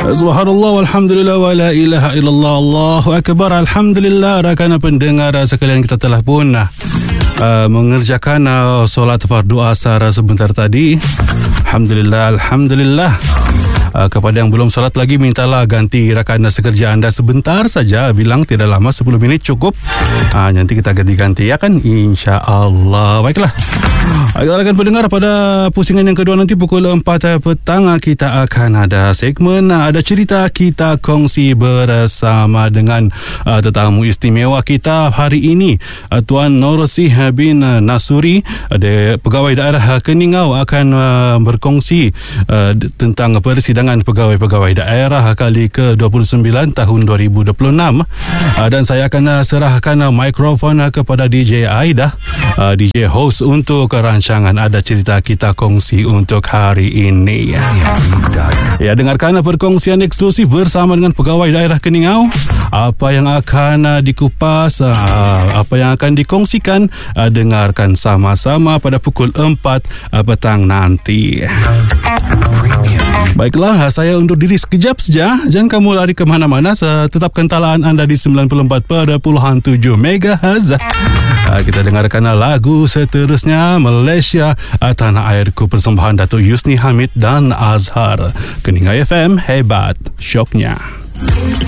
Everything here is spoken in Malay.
Subhanallah, walhamdulillah, wa la ilaha illallah, Allahu akbar. Alhamdulillah, rakan pendengar sekalian, kita telah pun mengerjakan solat fardu asar sebentar tadi. Alhamdulillah, alhamdulillah. Kepada yang belum solat lagi, mintalah ganti rakan sekerja anda sebentar saja. Bilang tidak lama, 10 minit cukup. Nanti kita ganti-ganti ya kan, insya-Allah. Baiklah. Rakan pendengar, pada pusingan yang kedua nanti pukul 4 petang kita akan ada segmen ada cerita kita kongsi bersama dengan tetamu istimewa kita hari ini, Tuan Norsih bin Nasuri, pegawai daerah Keningau, akan berkongsi tentang persidangan pegawai-pegawai daerah kali ke-29 tahun 2026. Dan saya akan serahkan mikrofon kepada DJ Aida, DJ host untuk rancangan Ada Cerita Kita Kongsi untuk hari ini. Ya, dengarkan perkongsian eksklusif bersama dengan pegawai daerah Keningau. Apa yang akan dikupas, apa yang akan dikongsikan, dengarkan sama-sama pada pukul 4 petang nanti. Baiklah, saya undur diri sekejap saja. Jangan kamu lari ke mana-mana. Tetap kentalaan anda di 94.7 MHz. Kita dengarkan lagu seterusnya, Malaysia Tanah Airku, persembahan Datuk Yusni Hamid dan Azhar. Keningau FM, hebat syoknya.